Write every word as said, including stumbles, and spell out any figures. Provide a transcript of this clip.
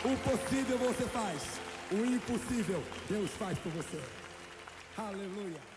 O possível você faz, o impossível Deus faz por você. Aleluia.